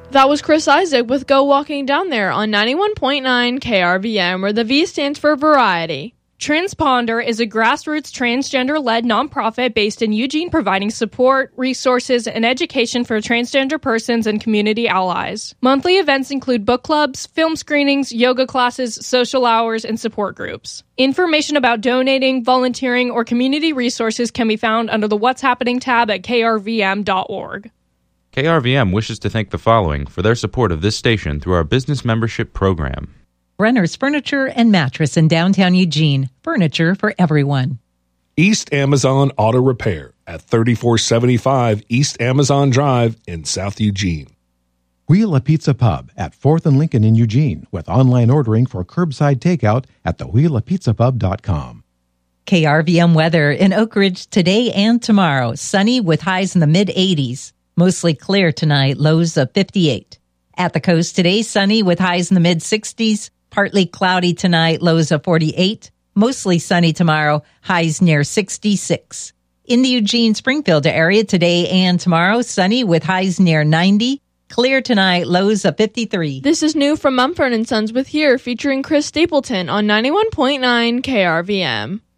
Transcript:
That was Chris Isaac with Go Walking Down There on 91.9 KRVM, where the V stands for variety. Transponder is a grassroots transgender-led nonprofit based in Eugene providing support, resources, and education for transgender persons and community allies. Monthly events include book clubs, film screenings, yoga classes, social hours, and support groups. Information about donating, volunteering, or community resources can be found under the What's Happening tab at krvm.org. KRVM wishes to thank the following for their support of this station through our business membership program. Brenner's Furniture and Mattress in downtown Eugene. Furniture for everyone. East Amazon Auto Repair at 3475 East Amazon Drive in South Eugene. Wheela Pizza Pub at 4th and Lincoln in Eugene with online ordering for curbside takeout at thewheelapizzapub.com. KRVM weather in Oak Ridge today and tomorrow. Sunny with highs in the mid-80s. Mostly clear tonight, lows of 58. At the coast today, sunny with highs in the mid-60s. Partly cloudy tonight, lows of 48. Mostly sunny tomorrow, highs near 66. In the Eugene-Springfield area today and tomorrow, sunny with highs near 90. Clear tonight, lows of 53. This is new from Mumford & Sons with Here, featuring Chris Stapleton on 91.9 KRVM.